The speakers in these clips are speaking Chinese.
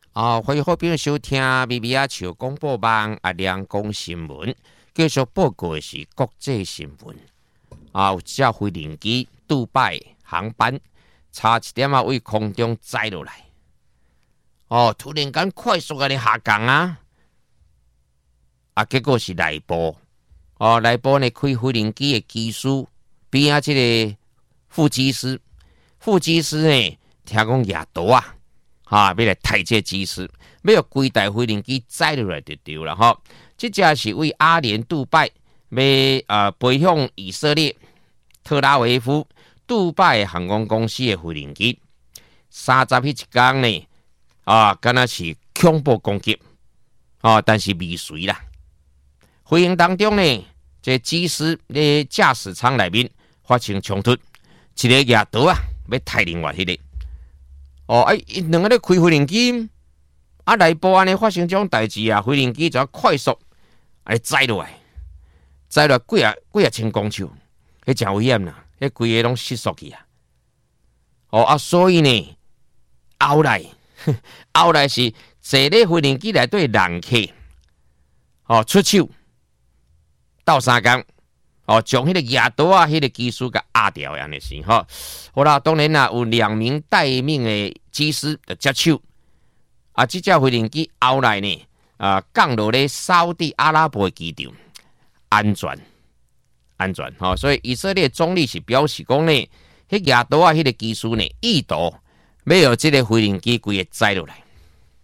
欢迎好朋友收听咪咪笑广播网亮讲新闻。继续报告的是国际新闻。有一架飞行机杜拜航班差一点为空中栽落来。突然间快速的下降结果是内部。内部呢开飞行机的技师边这个副机师呢，听讲夜倒要来抬这机师，要规台飞行机载落来就对了哈。这架是为阿联杜拜要飞向以色列特拉维夫杜拜航空公司的飞行机，30迄一天呢敢若是恐怖攻击但是未遂啦。飞行当中呢，这机师咧驾驶舱内面发生冲突，一个夜倒要抬另外迄个。两个咧开飞行机，内部安尼发生这种代志飞行机就要快速载落来几啊千公尺，迄真危险啦！迄规个拢失速去所以呢，后来是坐咧飞行机内底人客出手斗相共将迄个夜倒迄个技术给压掉安尼是好啦，当然有2名待命的机师就接手这架飞行机后来呢降落咧沙特阿拉伯的机场，安全所以以色列总理是表示讲呢，迄夜倒迄个技术呢意图要有这个飞行机规个载落来。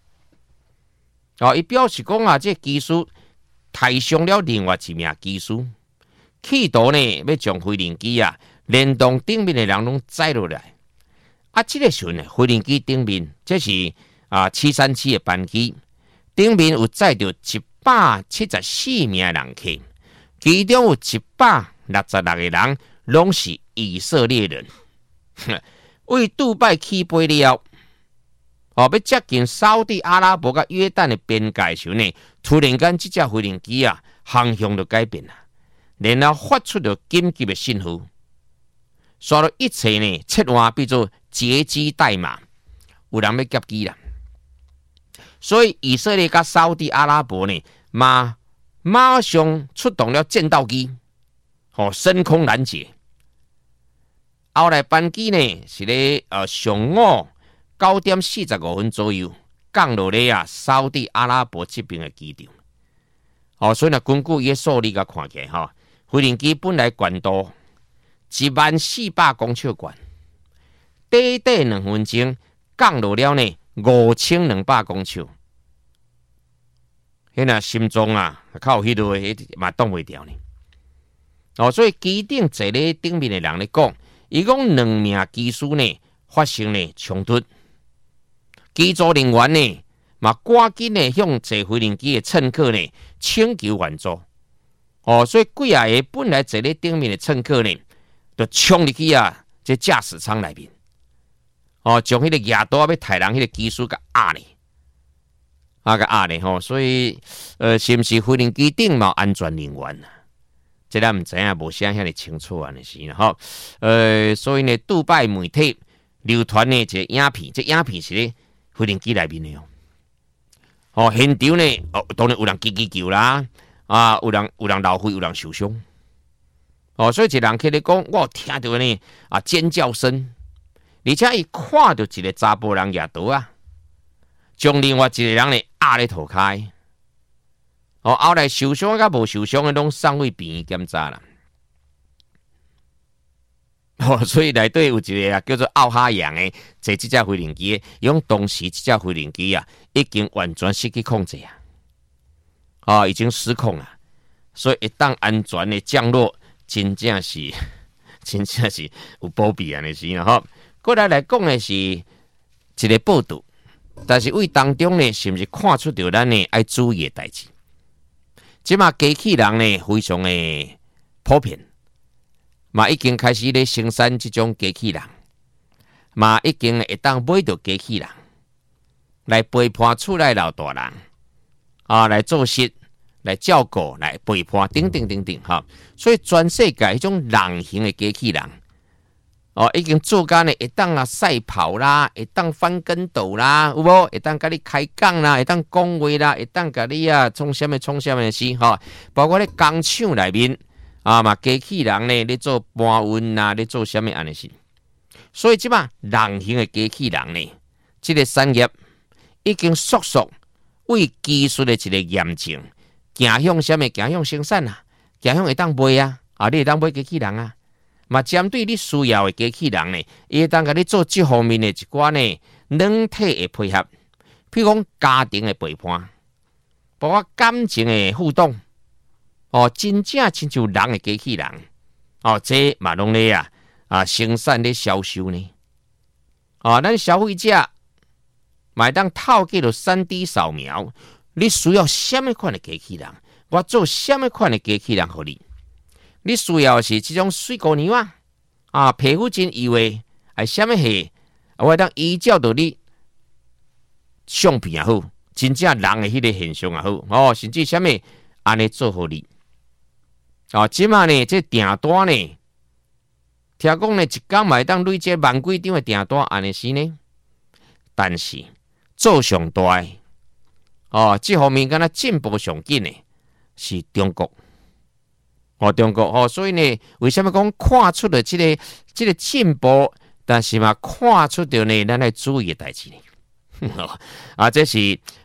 伊表示讲这个技术抬伤了另外一名技师。企图呢，要将飞行机连同顶面的人拢载落来。这个时候呢，飞行机顶面这是737的班机，顶面有载着174名人客，其中有166个人拢是以色列人。为杜拜起飞了要接近沙特阿拉伯甲约旦的边界时呢，突然间这架飞行机方向就改变了。然后发出了紧急的信号，所以一切呢切换变做劫机代码，有人要劫机啦。所以以色列甲沙特阿拉伯呢，马上出动了战斗机，升空拦截。后来班机呢是咧上午9点45分左右降落咧沙特阿拉伯这边的机场。所以呢，根据伊数字甲看起来飞行机本来高度14800公尺高，短2分钟降落了呢5200公尺。那心脏靠迄落嘛挡袂掉呢。所以机顶坐咧顶面的人咧讲，伊讲2名机师呢发生呢冲突，机组人员呢嘛赶紧呢向坐飞行机的乘客呢请求援助。所以几个本来坐咧顶面的乘客呢，就冲入去这驾驶舱内面，将迄个夜倒要抬人迄个技术给压呢，所以是不是飞行机顶嘛安全人员这咱唔知影，无写遐尼清楚安尼是所以呢，杜拜媒体流传呢一个影片，这影片是咧飞行机内面的现场呢当然有人叽叫啦。有人流血，有人受伤。所以一人客咧讲，我有听到呢尖叫声，而且伊看到一个查甫人夜倒将另外一个人呢压咧涂骹。后来受伤甲无受伤的拢送去病院检查啦。所以内底有一个叫做奥哈扬的坐这架飞行机，用当时这架飞行机已经完全失去控制已经失控了，所以一旦安全的降落，真正是有保庇安尼是过来讲的是一个报道，但是为当中呢，是不是看出到咱呢爱注意的代志？即马机器人呢非常的普遍，已经开始咧生产这种机器人，已经会当买到机器人来陪伴厝内老大人来做事。来照顾、来陪伴等等，所以全世界迄种人形的机器人， 已经做干呢，会当赛跑啦，会当翻跟斗啦，有无？会当甲你开讲啦，会当讲话啦，会当甲你创什么事吼，包括咧工厂内面嘛，机器人呢咧做搬运啦，咧做什么安尼事。所以即嘛人形的机器人呢，这个产业已经速速为技术的一个验证，行向什么？行向生产啊，行向会当卖啊，你会当买机器人啊。嘛，针对你需要的机器人呢，伊会当甲你做这方面的一寡呢软体的配合，譬如讲家庭的陪伴，包括感情的互动，真正亲像人的机器人，这嘛拢咧生产咧销售呢，咱消费者嘛当透过了 3D 扫描，你需要什么款的机器人，我做什么款的机器人给你。你需要的是这种水果娘皮肤真油的，还什么系？我当依照到你相片也好，真正人的迄个现象也好，甚至什么安尼做互你。即马呢，这订单呢，听讲呢，一天嘛会当累积万几张的订单，安尼是呢。但是做上大的，这方面敢若进步上紧的是中国。中国所以呢，为什么讲看出了这个进步，但是嘛看出到呢，咱要注意的代志呢？这是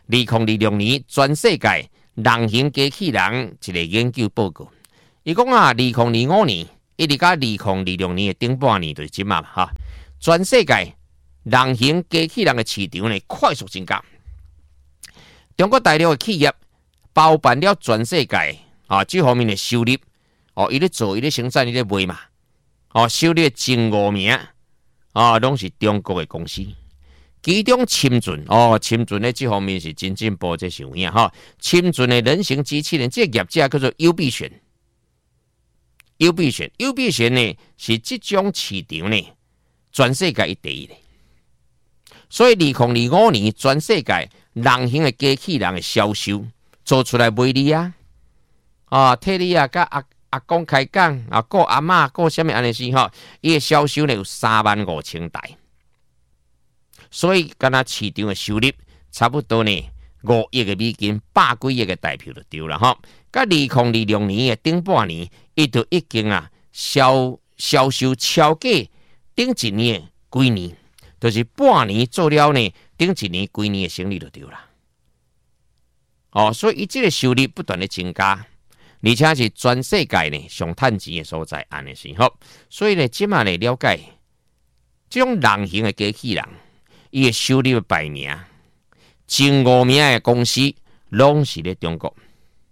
2026年全世界人形机器人一个研究报告。伊讲2025年一直到2026年的顶半年就是即嘛全世界人形机器人的市场呢快速增加。中国大陆的企业包办了全世界这方面的收入。伊咧做，伊咧生产，伊咧卖嘛。收入前5名拢是中国的公司。其中深圳咧这方面是真进步，这是有影深圳的人形机器人，这个业者叫做优必选。优必选呢是这种市场呢，全世界第一的。所以2025年全世界人形的机器人的销售做出来卖你替你甲阿公开讲顾阿嬷顾什么安尼事伊的销售呢有35000台，所以敢若市场的收入差不多呢5亿的美金，100几亿的台票就对了甲2026年的顶半年，伊就已经销售超过顶一年的几年，就是半年做了呢，顶一年几年的生意就对了。所以伊这个收入不断的增加。而且是全世界呢上赚钱的所在，安尼是所以呢，即马来了解这种人形的机器人，伊的收入排名前5名的公司，拢是咧中国，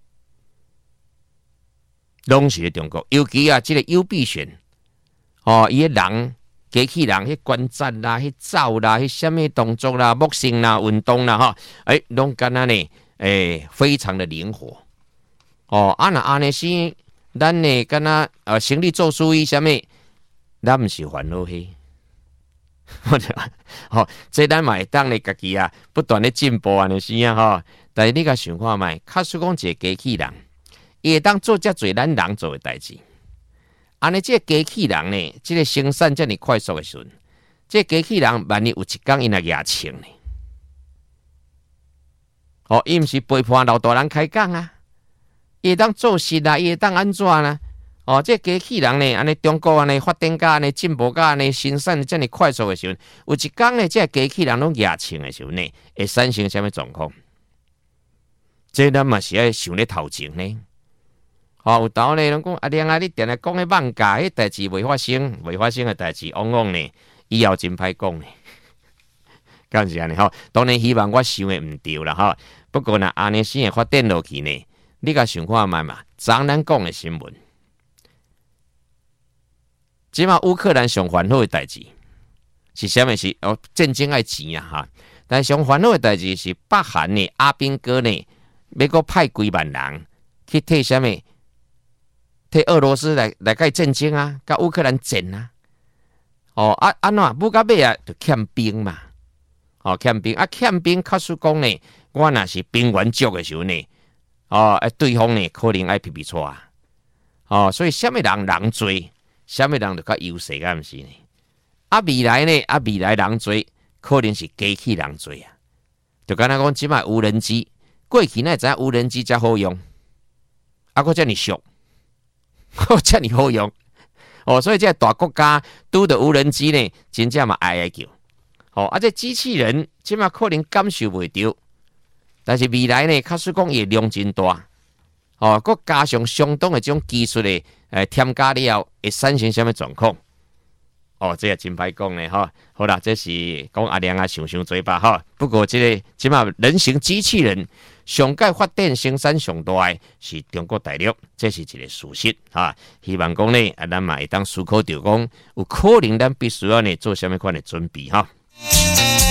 尤其这个优必选，伊的人机器人，迄观察啦，迄走啦，迄什么动作啦，木星啦，运动啦，拢敢若呢，非常的灵活。若安尼是，咱呢敢若生理做属于什么？咱毋是烦恼嘿。这咱嘛会当咧家己不断咧进步安尼是但是你甲想看觅，假使讲一个机器人，伊会当做遮侪咱人做诶代志。安尼这个机器人呢，这个生产遮尔快速诶时阵，这个机器人万一有一天伊若野青呢？伊毋是陪伴老大人开讲伊会当做事伊会当安怎呢？这机器人呢，安尼中国安尼发展甲安尼进步甲安尼生产遮尔快速的时候，有一天呢，这机器人拢野青的时候呢，会产生什么状况？这咱嘛是要想咧头前呢。有当呢，人讲娘你定来讲迄妄假，迄代志未发生的代志，往往呢以后真歹讲呢。敢是安尼当然希望我想的毋对啦不过呢，安尼先会发展落去呢。你甲想看觅嘛？昨咱讲的新闻，即马乌克兰上烦恼的代志是啥物事？战争爱钱但上烦恼的代志是北韩呢，阿兵哥呢，要阁派几万人去替啥物？替俄罗斯来甲战争甲乌克兰战安怎不到尾就欠兵嘛？欠兵欠兵，假使讲呢，我若是兵源足的时候呢？对方呢可能爱皮皮错所以什么人多，什么人就较优势，敢毋是呢？ 未来呢？未来人多，可能是机器人多啊。就敢若讲，即卖无人机，过去哪知影无人机才好用，佫遮尔俗，遮尔好用。所以这大国家拄着无人机呢，真正嘛哀叫。这机器人即卖可能感受袂到，但是未来呢，假使讲伊量真大，佮加上相当的这种技术的添加了后，会产生什么状况？这也真歹讲呢，好啦，这是讲阿亮想多吧，不过即马人形机器人上届发展生产上大的是中国大陆，这是一个事实希望讲呢，咱嘛会当思考着讲，有可能咱必须要呢做什么款的准备